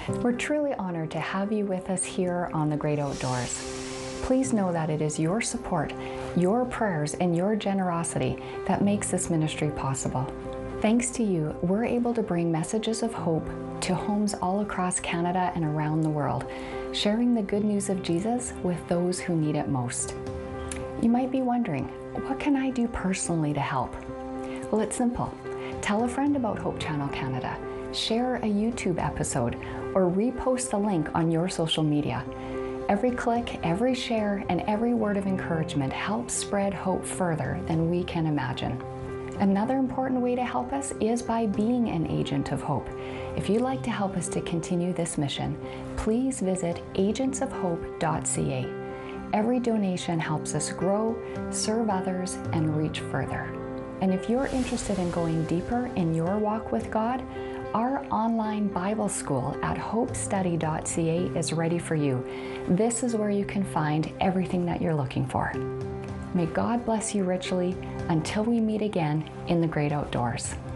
We're truly honored to have you with us here on The Great Outdoors. Please know that it is your support, your prayers, and your generosity that makes this ministry possible. Thanks to you, we're able to bring messages of hope to homes all across Canada and around the world, sharing the good news of Jesus with those who need it most. You might be wondering, what can I do personally to help? Well, it's simple. Tell a friend about Hope Channel Canada, share a YouTube episode, or repost the link on your social media. Every click, every share, and every word of encouragement helps spread hope further than we can imagine. Another important way to help us is by being an agent of hope. If you'd like to help us to continue this mission, please visit agentsofhope.ca. Every donation helps us grow, serve others, and reach further. And if you're interested in going deeper in your walk with God, our online Bible school at hopestudy.ca is ready for you. This is where you can find everything that you're looking for. May God bless you richly until we meet again in the great outdoors.